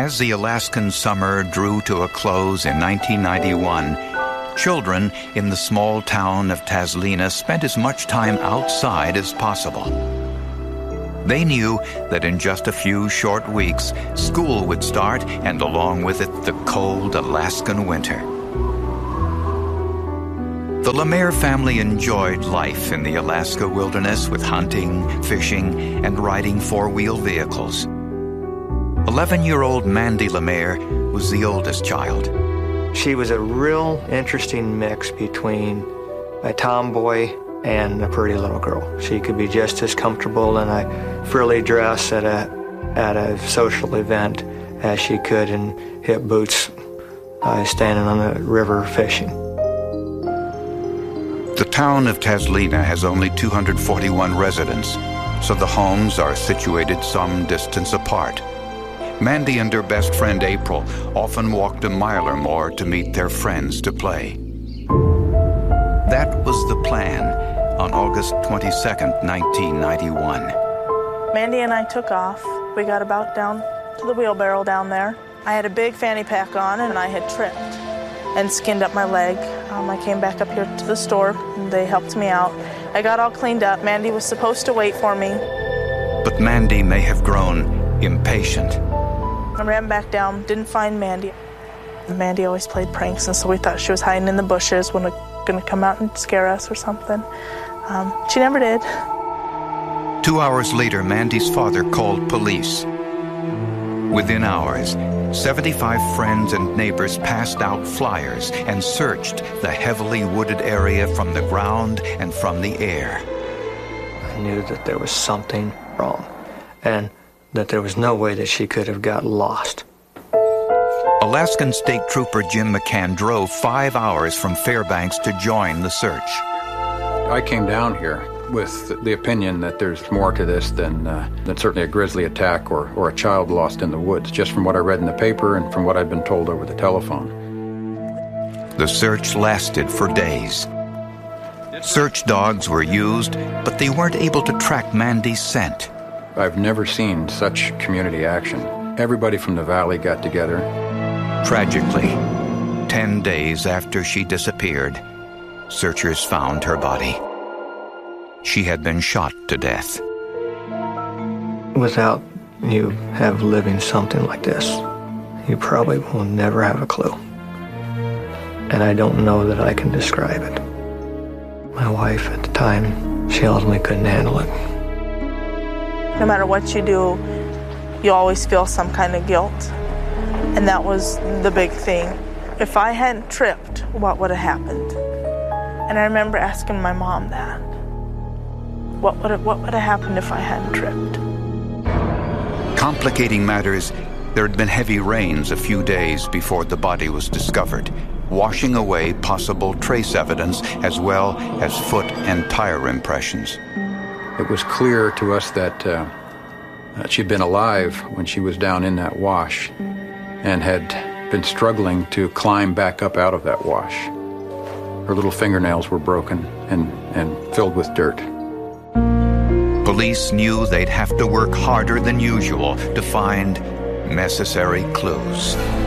As the Alaskan summer drew to a close in 1991, children in the small town of Taslina spent as much time outside as possible. They knew that in just a few short weeks, school would start, and along with it, the cold Alaskan winter. The Lemaire family enjoyed life in the Alaska wilderness with hunting, fishing, and riding four-wheel vehicles. 11-year-old Mandy Lemaire was the oldest child. She was a real interesting mix between a tomboy and a pretty little girl. She could be just as comfortable in a frilly dress at a social event as she could in hip boots standing on the river fishing. The town of Taslina has only 241 residents, so the homes are situated some distance apart. Mandy and her best friend April often walked a mile or more to meet their friends to play. That was the plan on August 22nd, 1991. Mandy and I took off. We got about down to the wheelbarrow down there. I had a big fanny pack on and I had tripped and skinned up my leg. I came back up here to the store and they helped me out. I got all cleaned up. Mandy was supposed to wait for me. But Mandy may have grown impatient. I ran back down, didn't find Mandy. Mandy always played pranks, and so we thought she was hiding in the bushes, going to come out and scare us or something. She never did. 2 hours later, Mandy's father called police. Within hours, 75 friends and neighbors passed out flyers and searched the heavily wooded area from the ground and from the air. I knew that there was something wrong, and that there was no way that she could have got lost. Alaskan State Trooper Jim McCann drove 5 hours from Fairbanks to join the search. I came down here with the opinion that there's more to this than certainly a grizzly attack or a child lost in the woods, just from what I read in the paper and from what I'd been told over the telephone. The search lasted for days. Search dogs were used, but they weren't able to track Mandy's scent. I've never seen such community action. Everybody from the valley got together. Tragically, 10 days after she disappeared, searchers found her body. She had been shot to death. Without you have living something like this, you probably will never have a clue. And I don't know that I can describe it. My wife at the time, she ultimately couldn't handle it. No matter what you do, you always feel some kind of guilt. And that was the big thing. If I hadn't tripped, what would have happened? And I remember asking my mom that. What would have happened if I hadn't tripped? Complicating matters, there had been heavy rains a few days before the body was discovered, washing away possible trace evidence as well as foot and tire impressions. It was clear to us that she'd been alive when she was down in that wash and had been struggling to climb back up out of that wash. Her little fingernails were broken and filled with dirt. Police knew they'd have to work harder than usual to find necessary clues.